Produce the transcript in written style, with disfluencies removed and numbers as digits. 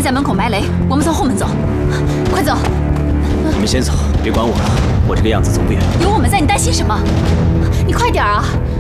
在门口埋雷，我们从后门走。快走！ 你们先走，别管我了。我这个样子走不远。 有我们在，你担心什么？你快点啊！